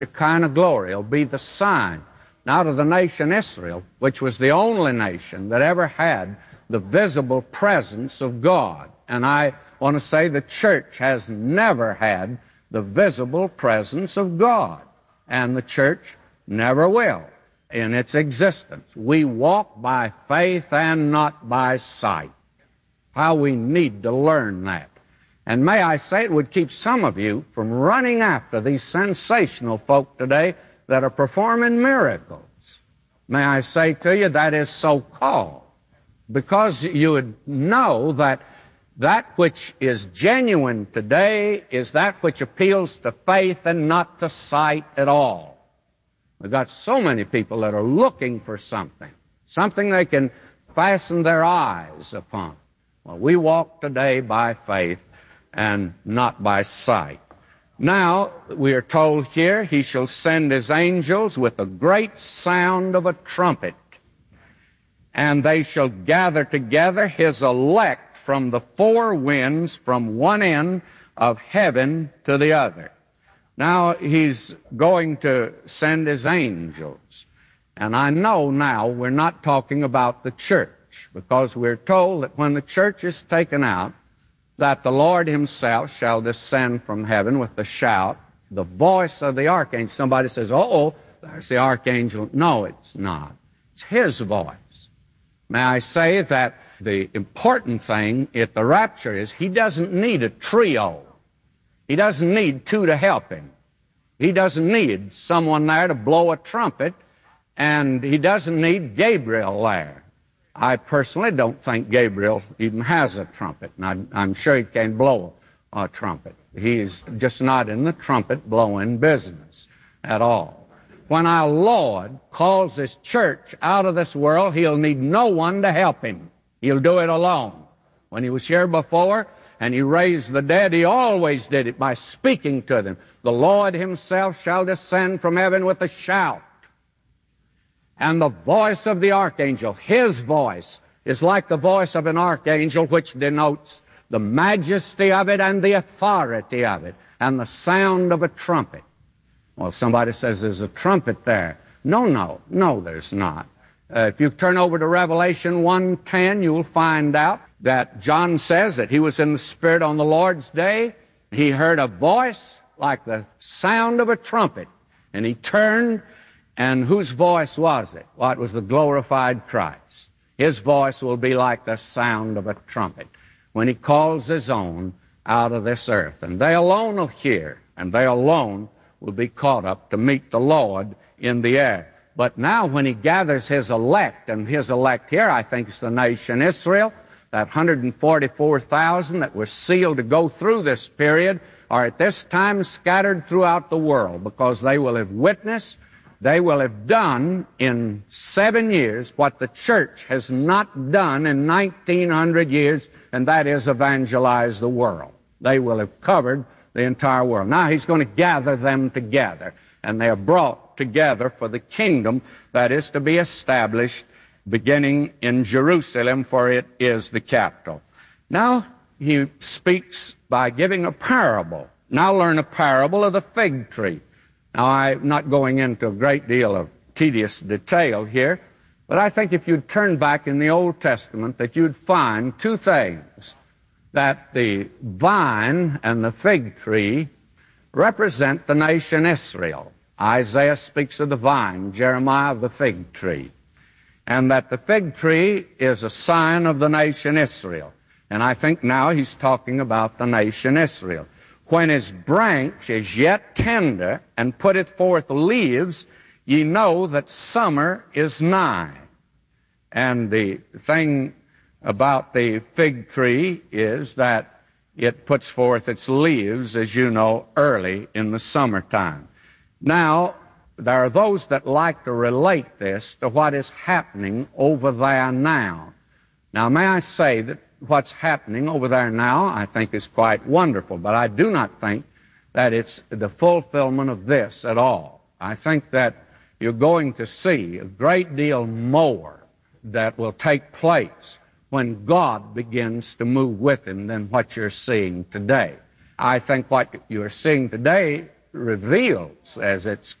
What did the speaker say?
kind of glory. It'll be the sign. Now to the nation Israel, which was the only nation that ever had the visible presence of God. And I want to say the church has never had the visible presence of God. And the church never will in its existence. We walk by faith and not by sight. How we need to learn that. And may I say, it would keep some of you from running after these sensational folk today that are performing miracles. May I say to you, that is so-called, because you would know that that which is genuine today is that which appeals to faith and not to sight at all. We've got so many people that are looking for something they can fasten their eyes upon. Well, we walk today by faith and not by sight. Now, we are told here, he shall send his angels with a great sound of a trumpet, and they shall gather together his elect from the four winds, from one end of heaven to the other. Now, he's going to send his angels. And I know now we're not talking about the church, because we're told that when the church is taken out, that the Lord himself shall descend from heaven with a shout, the voice of the archangel. Somebody says, uh-oh, there's the archangel. No, it's not. It's his voice. May I say that the important thing at the rapture is he doesn't need a trio. He doesn't need two to help him. He doesn't need someone there to blow a trumpet, and he doesn't need Gabriel there. I personally don't think Gabriel even has a trumpet, and I'm sure he can't blow a trumpet. He's just not in the trumpet blowing business at all. When our Lord calls his church out of this world, he'll need no one to help him. He'll do it alone. When he was here before and he raised the dead, he always did it by speaking to them. The Lord himself shall descend from heaven with a shout. And the voice of the archangel, his voice, is like the voice of an archangel, which denotes the majesty of it and the authority of it, and the sound of a trumpet. Well, somebody says there's a trumpet there. No, there's not. If you turn over to Revelation 1:10, you'll find out that John says that he was in the Spirit on the Lord's day. He heard a voice like the sound of a trumpet, and he turned. And whose voice was it? Well, it was the glorified Christ. His voice will be like the sound of a trumpet when he calls his own out of this earth. And they alone will hear, and they alone will be caught up to meet the Lord in the air. But now when he gathers his elect, and his elect here I think is the nation Israel, that 144,000 that were sealed to go through this period are at this time scattered throughout the world, because they will have witnessed, they will have done in 7 years what the church has not done in 1900 years, and that is evangelize the world. They will have covered the entire world. Now he's going to gather them together, and they are brought together for the kingdom that is to be established beginning in Jerusalem, for it is the capital. Now he speaks by giving a parable. Now learn a parable of the fig tree. Now, I'm not going into a great deal of tedious detail here, but I think if you'd turn back in the Old Testament that you'd find two things, that the vine and the fig tree represent the nation Israel. Isaiah speaks of the vine, Jeremiah of the fig tree, and that the fig tree is a sign of the nation Israel. And I think now he's talking about the nation Israel. When his branch is yet tender and putteth forth leaves, ye know that summer is nigh. And the thing about the fig tree is that it puts forth its leaves, as you know, early in the summertime. Now, there are those that like to relate this to what is happening over there now. Now, may I say that what's happening over there now, I think, is quite wonderful, but I do not think that it's the fulfillment of this at all. I think that you're going to see a great deal more that will take place when God begins to move with him than what you're seeing today. I think what you're seeing today reveals, as it's